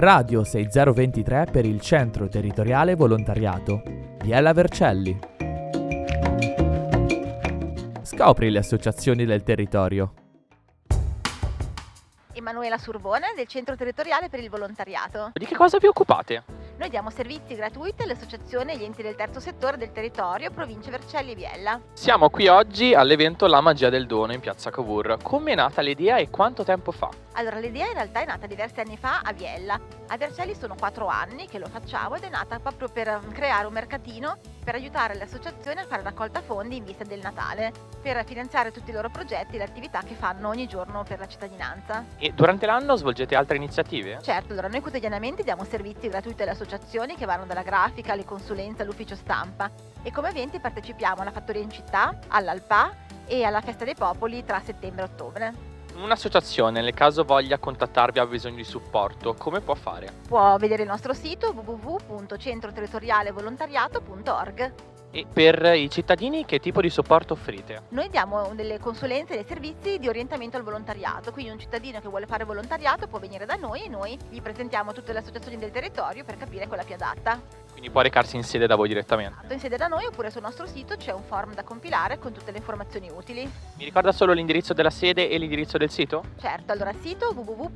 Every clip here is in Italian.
Radio 6023 per il Centro Territoriale Volontariato. Biella Vercelli. Scopri le associazioni del territorio. Emanuela Surbone del Centro Territoriale per il Volontariato. Di che cosa vi occupate? Noi diamo servizi gratuiti alle associazioni e agli enti del terzo settore del territorio, province Vercelli e Biella. Siamo qui oggi all'evento La Magia del Dono in piazza Cavour. Come è nata l'idea e quanto tempo fa? Allora, l'idea in realtà è nata diversi anni fa a Biella. A Vercelli sono 4 anni che lo facciamo ed è nata proprio per creare un mercatino per aiutare le associazioni a fare raccolta fondi in vista del Natale, per finanziare tutti i loro progetti e le attività che fanno ogni giorno per la cittadinanza. E durante l'anno svolgete altre iniziative? Certo, allora noi quotidianamente diamo servizi gratuiti alle associazioni che vanno dalla grafica alle consulenze all'ufficio stampa e come eventi partecipiamo alla Fattoria in Città, all'Alpà e alla Festa dei Popoli tra settembre e ottobre. Un'associazione, nel caso voglia contattarvi e ha bisogno di supporto, come può fare? Può vedere il nostro sito www.centroterritorialevolontariato.org. E per i cittadini che tipo di supporto offrite? Noi diamo delle consulenze e dei servizi di orientamento al volontariato, quindi un cittadino che vuole fare volontariato può venire da noi e noi gli presentiamo tutte le associazioni del territorio per capire quella più adatta. Quindi può recarsi in sede da voi direttamente? In sede da noi oppure sul nostro sito c'è un form da compilare con tutte le informazioni utili. Mi ricorda solo l'indirizzo della sede e l'indirizzo del sito? Certo, allora sito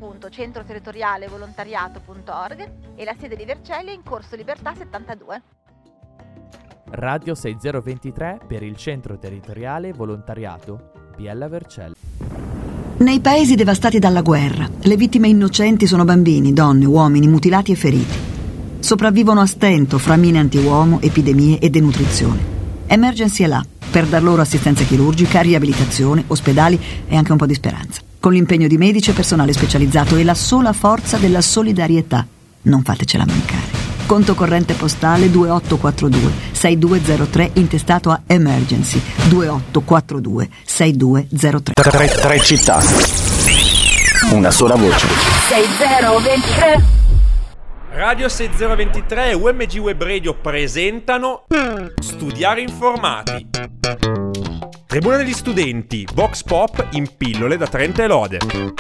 www.centroterritorialevolontariato.org e la sede di Vercelli è in Corso Libertà 72. Radio 6023 per il Centro Territoriale Volontariato. Biella Vercelli. Nei paesi devastati dalla guerra, le vittime innocenti sono bambini, donne, uomini mutilati e feriti. Sopravvivono a stento fra mine antiuomo, epidemie e denutrizione. Emergency è là per dar loro assistenza chirurgica, riabilitazione, ospedali e anche un po' di speranza. Con l'impegno di medici e personale specializzato e la sola forza della solidarietà. Non fatecela mancare. Conto corrente postale 2842 6203 intestato a Emergency 2842 6203. Tre città. Una sola voce. 6023. Radio 6023 e UMG Web Radio presentano Studiare Informati. Tribuna degli studenti, Vox Pop in pillole da Trento e Lode.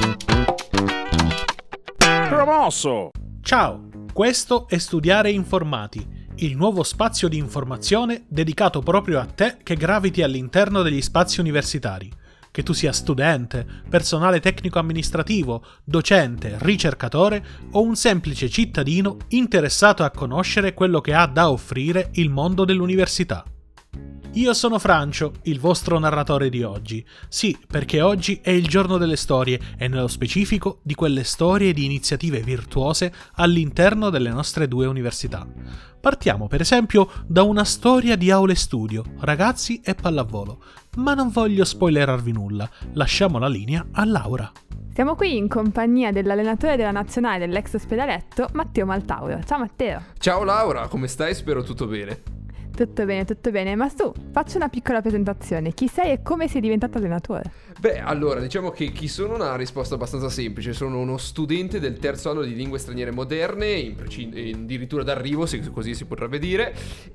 Promosso! Ciao, questo è Studiare Informati, il nuovo spazio di informazione dedicato proprio a te che graviti all'interno degli spazi universitari. Che tu sia studente, personale tecnico-amministrativo, docente, ricercatore o un semplice cittadino interessato a conoscere quello che ha da offrire il mondo dell'università. Io sono Francio, il vostro narratore di oggi. Sì, perché oggi è il giorno delle storie e nello specifico di quelle storie di iniziative virtuose all'interno delle nostre due università. Partiamo per esempio da una storia di aule studio, ragazzi e pallavolo, ma non voglio spoilerarvi nulla, lasciamo la linea a Laura. Siamo qui in compagnia dell'allenatore della nazionale dell'ex ospedaletto, Matteo Maltauro. Ciao Matteo. Ciao Laura, come stai? Spero tutto bene. Tutto bene, ma tu, faccio una piccola presentazione. Chi sei e come sei diventato allenatore? Beh, allora, diciamo che chi sono una risposta abbastanza semplice. Sono uno studente del terzo anno di lingue straniere moderne, addirittura d'arrivo, se così si potrebbe dire.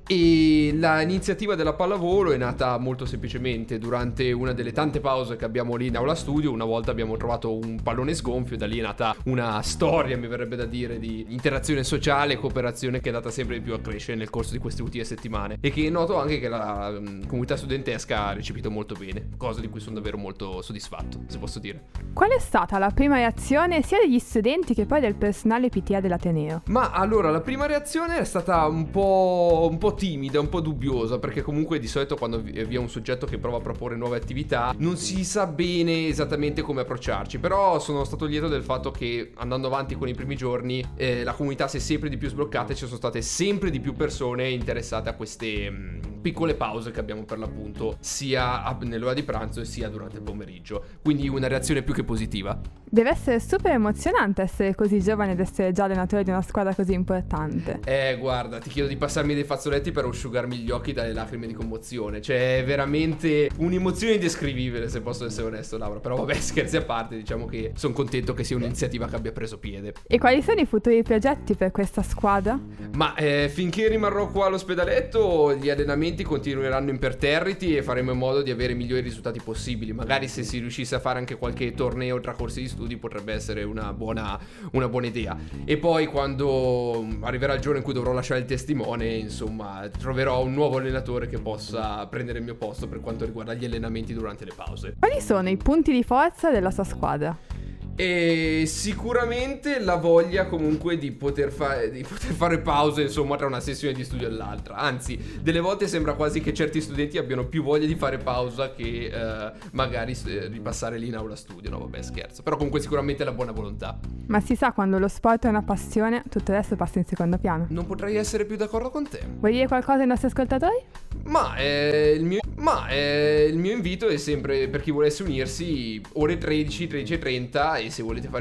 E l'iniziativa della pallavolo è nata molto semplicemente durante una delle tante pause che abbiamo lì in aula studio. Una volta abbiamo trovato un pallone sgonfio, da lì è nata una storia, mi verrebbe da dire, di interazione sociale e cooperazione che è andata sempre di più a crescere nel corso di queste ultime settimane. E che noto anche che la comunità studentesca ha recepito molto bene, cosa di cui sono davvero molto soddisfatto, se posso dire. Qual è stata la prima reazione sia degli studenti che poi del personale PTA dell'Ateneo? Ma allora, la prima reazione è stata un po' timida, un po' dubbiosa, perché comunque di solito quando vi è un soggetto che prova a proporre nuove attività non si sa bene esattamente come approcciarci. Però sono stato lieto del fatto che andando avanti con i primi giorni la comunità si è sempre di più sbloccata e ci sono state sempre di più persone interessate a queste piccole pause che abbiamo per l'appunto sia nell'ora di pranzo e sia durante il pomeriggio. Quindi una reazione più che positiva. Deve essere super emozionante essere così giovane ed essere già allenatore di una squadra così importante. Guarda, ti chiedo di passarmi dei fazzoletti per asciugarmi gli occhi dalle lacrime di commozione. Cioè è veramente un'emozione indescrivibile, se posso essere onesto, Laura. Però vabbè, scherzi a parte, diciamo che sono contento che sia un'iniziativa che abbia preso piede. E quali sono i futuri progetti per questa squadra? Ma finché rimarrò qua all'ospedaletto gli allenamenti allenamenti continueranno imperterriti e faremo in modo di avere migliori risultati possibili. Magari se si riuscisse a fare anche qualche torneo tra corsi di studi potrebbe essere una buona idea. E poi quando arriverà il giorno in cui dovrò lasciare il testimone, insomma, troverò un nuovo allenatore che possa prendere il mio posto per quanto riguarda gli allenamenti durante le pause. Quali sono i punti di forza della sua squadra? E sicuramente la voglia comunque di poter fare pause, insomma, tra una sessione di studio e l'altra. Anzi, delle volte sembra quasi che certi studenti abbiano più voglia di fare pausa che magari ripassare lì in aula studio. No, vabbè, scherzo. Però comunque sicuramente la buona volontà. Ma si sa, quando lo sport è una passione, tutto il resto passa in secondo piano. Non potrei essere più d'accordo con te. Vuoi dire qualcosa ai nostri ascoltatori? Il mio invito è sempre per chi volesse unirsi ore 13, 13:30, e se volete fare